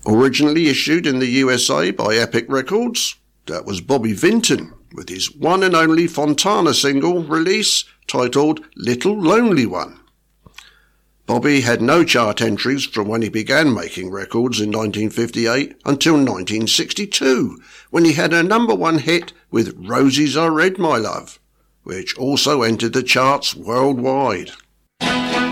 Originally issued in the USA by Epic Records, that was Bobby Vinton with his one and only Fontana single release titled Little Lonely One. Bobby had no chart entries from when he began making records in 1958 until 1962, when he had a number one hit with Roses Are Red My Love, which also entered the charts worldwide.